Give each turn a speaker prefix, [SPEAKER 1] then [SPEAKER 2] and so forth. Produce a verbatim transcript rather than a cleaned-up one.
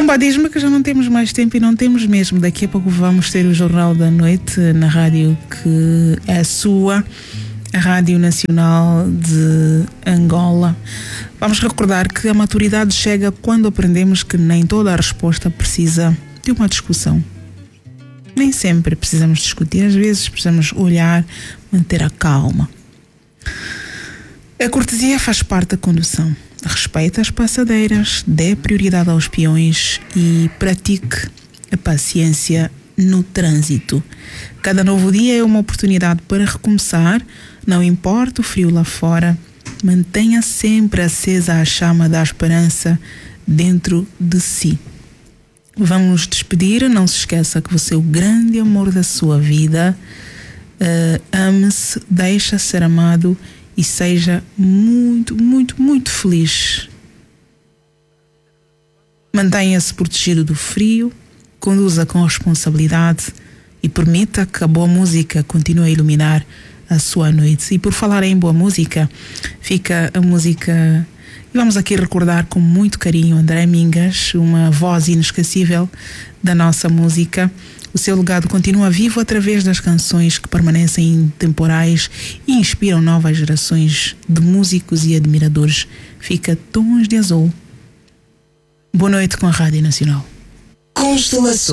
[SPEAKER 1] Pumba, diz-me que já não temos mais tempo e não temos mesmo. Daqui a pouco vamos ter o Jornal da Noite na rádio que é a sua, a Rádio Nacional de Angola. Vamos recordar que a maturidade chega quando aprendemos que nem toda a resposta precisa de uma discussão. Nem sempre precisamos discutir, às vezes precisamos olhar, manter a calma. A cortesia faz parte da condução. Respeite as passadeiras, dê prioridade aos peões e pratique a paciência no trânsito. Cada novo dia é uma oportunidade para recomeçar, não importa o frio lá fora, mantenha sempre acesa a chama da esperança dentro de si. Vamos nos despedir, não se esqueça que você é o grande amor da sua vida. Uh, ame-se, deixa ser amado e seja muito, muito, muito feliz. Mantenha-se protegido do frio, conduza com responsabilidade e permita que a boa música continue a iluminar a sua noite. E por falar em boa música, fica a música... E vamos aqui recordar com muito carinho André Mingas, uma voz inesquecível da nossa música. O seu legado continua vivo através das canções que permanecem intemporais e inspiram novas gerações de músicos e admiradores. Fica Tons de Azul. Boa noite com a Rádio Nacional.
[SPEAKER 2] Constelações.